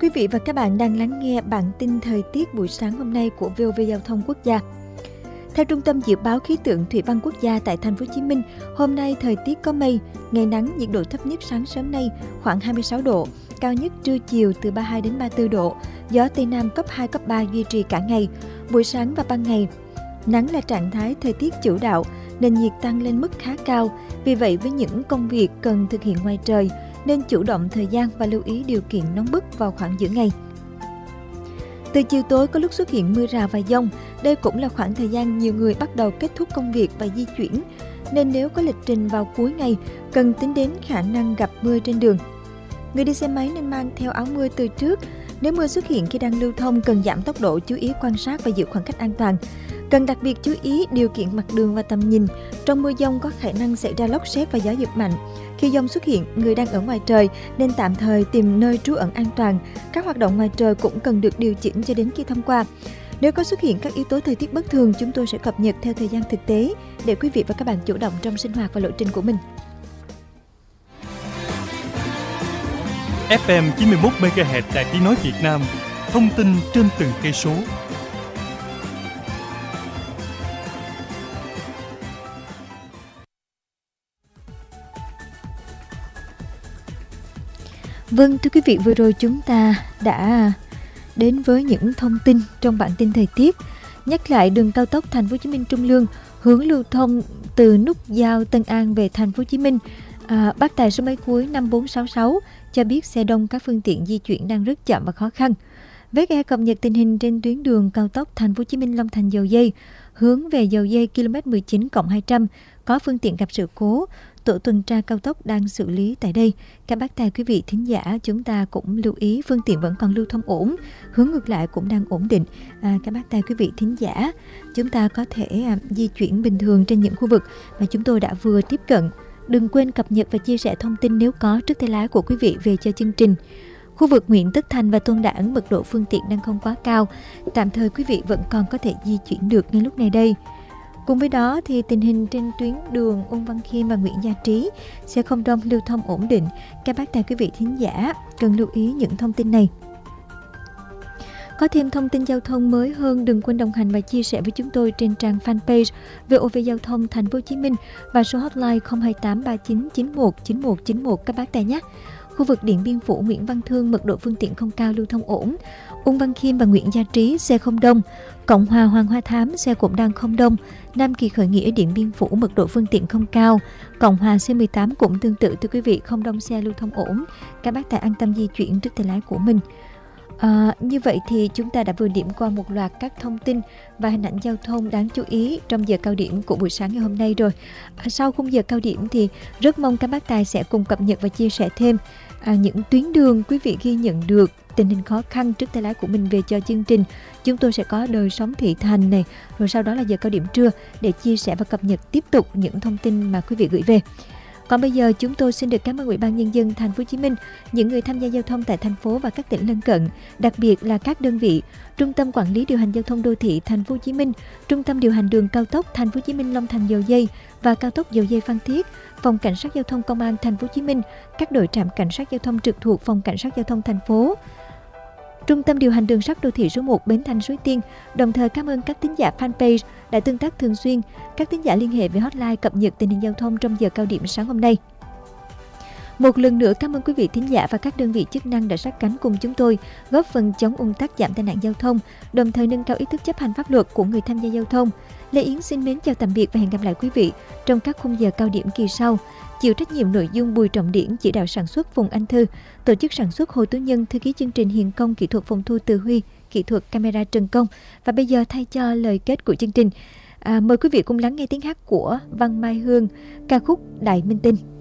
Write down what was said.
Quý vị và các bạn đang lắng nghe bản tin thời tiết buổi sáng hôm nay của VOV Giao thông Quốc gia. Theo Trung tâm Dự báo Khí tượng Thủy văn Quốc gia tại Thành phố Hồ Chí Minh, hôm nay thời tiết có mây, ngày nắng, nhiệt độ thấp nhất sáng sớm nay khoảng 26 độ, cao nhất trưa chiều từ 32 đến 34 độ, gió Tây Nam cấp 2, cấp 3 duy trì cả ngày. Buổi sáng và ban ngày, nắng là trạng thái thời tiết chủ đạo, nền nhiệt tăng lên mức khá cao. Vì vậy, với những công việc cần thực hiện ngoài trời, nên chủ động thời gian và lưu ý điều kiện nóng bức vào khoảng giữa ngày. Từ chiều tối có lúc xuất hiện mưa rào và dông. Đây cũng là khoảng thời gian nhiều người bắt đầu kết thúc công việc và di chuyển. Nên nếu có lịch trình vào cuối ngày, cần tính đến khả năng gặp mưa trên đường. Người đi xe máy nên mang theo áo mưa từ trước. Nếu mưa xuất hiện khi đang lưu thông, cần giảm tốc độ, chú ý quan sát và giữ khoảng cách an toàn. Cần đặc biệt chú ý điều kiện mặt đường và tầm nhìn. Trong mưa dông có khả năng xảy ra lốc sét và gió giật mạnh. Khi dông xuất hiện, người đang ở ngoài trời nên tạm thời tìm nơi trú ẩn an toàn. Các hoạt động ngoài trời cũng cần được điều chỉnh cho đến khi thông qua. Nếu có xuất hiện các yếu tố thời tiết bất thường, chúng tôi sẽ cập nhật theo thời gian thực tế để quý vị và các bạn chủ động trong sinh hoạt và lộ trình của mình. FM 91 MHz Đài Tiếng nói Việt Nam, thông tin trên từng cây số. Vâng, thưa quý vị, vừa rồi chúng ta đã đến với những thông tin trong bản tin thời tiết. Nhắc lại đường cao tốc Thành phố Hồ Chí Minh Trung Lương hướng lưu thông từ nút giao Tân An về Thành phố Hồ Chí Minh. Bác tài số máy cuối 5466 cho biết xe đông, các phương tiện di chuyển đang rất chậm và khó khăn. Với nghe cập nhật tình hình trên tuyến đường cao tốc Thành phố Hồ Chí Minh Long Thành Dầu Dây hướng về Dầu Dây km 19+200 có phương tiện gặp sự cố. Tổ tuần tra cao tốc đang xử lý tại đây. Các bác tài quý vị thính giả, chúng ta cũng lưu ý phương tiện vẫn còn lưu thông ổn, hướng ngược lại cũng đang ổn định. Các bác tài quý vị thính giả, chúng ta có thể di chuyển bình thường trên những khu vực mà chúng tôi đã vừa tiếp cận. Đừng quên cập nhật và chia sẻ thông tin nếu có trước tay lái của quý vị về cho chương trình. Khu vực Nguyễn Tất Thành và Tôn Đản, mật độ phương tiện đang không quá cao. Tạm thời quý vị vẫn còn có thể di chuyển được ngay lúc này đây. Cùng với đó thì tình hình trên tuyến đường Ung Văn Khiêm và Nguyễn Gia Trí sẽ không đông, lưu thông ổn định. Các bác tài quý vị thính giả cần lưu ý những thông tin này. Có thêm thông tin giao thông mới hơn, đừng quên đồng hành và chia sẻ với chúng tôi trên trang fanpage VOV Giao thông Thành phố Hồ Chí Minh và số hotline 02839919191 các bác tài nhé. Khu vực Điện Biên Phủ, Nguyễn Văn Thương, mật độ phương tiện không cao, lưu thông ổn. Ung Văn Khiêm và Nguyễn Gia Trí xe không đông. Cộng Hòa, Hoàng Hoa Thám xe cũng đang không đông. Nam Kỳ Khởi Nghĩa, Điện Biên Phủ, mật độ phương tiện không cao. Cộng Hòa C18 cũng tương tự, thưa quý vị, không đông xe, lưu thông ổn. Các bác tài an tâm di chuyển trước tay lái của mình. Như vậy thì chúng ta đã vừa điểm qua một loạt các thông tin và hình ảnh giao thông đáng chú ý trong giờ cao điểm của buổi sáng ngày hôm nay rồi. Sau khung giờ cao điểm thì rất mong các bác tài sẽ cùng cập nhật và chia sẻ thêm những tuyến đường quý vị ghi nhận được tình hình khó khăn trước tay lái của mình về cho chương trình. Chúng tôi sẽ có đời sống thị thành này, rồi sau đó là giờ cao điểm trưa để chia sẻ và cập nhật tiếp tục những thông tin mà quý vị gửi về. Còn bây giờ chúng tôi xin được cảm ơn Ủy ban Nhân dân Thành phố Hồ Chí Minh, những người tham gia giao thông tại thành phố và các tỉnh lân cận, đặc biệt là các đơn vị Trung tâm Quản lý điều hành giao thông đô thị Thành phố Hồ Chí Minh, Trung tâm điều hành đường cao tốc Thành phố Hồ Chí Minh Long Thành Dầu Dây và cao tốc Dầu Dây Phan Thiết, Phòng Cảnh sát giao thông Công an Thành phố Hồ Chí Minh, các đội trạm cảnh sát giao thông trực thuộc Phòng Cảnh sát giao thông thành phố, Trung tâm điều hành đường sắt đô thị số 1 Bến Thành Suối Tiên. Đồng thời cảm ơn các thính giả fanpage đã tương tác thường xuyên, các thính giả liên hệ về hotline cập nhật tình hình giao thông trong giờ cao điểm sáng hôm nay. Một lần nữa cảm ơn quý vị thính giả và các đơn vị chức năng đã sát cánh cùng chúng tôi, góp phần chống ùn tắc, giảm tai nạn giao thông, đồng thời nâng cao ý thức chấp hành pháp luật của người tham gia giao thông. Lê Yến xin mến chào tạm biệt và hẹn gặp lại quý vị trong các khung giờ cao điểm kỳ sau. Chịu trách nhiệm nội dung Bùi Trọng Điển, chỉ đạo sản xuất Phùng Anh Thư, tổ chức sản xuất Hồ Tú Nhân, thư ký chương trình Hiền Công, kỹ thuật phòng thu Từ Huy, kỹ thuật camera Trần Công. Và bây giờ thay cho lời kết của chương trình, mời quý vị cùng lắng nghe tiếng hát của Văn Mai Hương, ca khúc Đại Minh Tinh.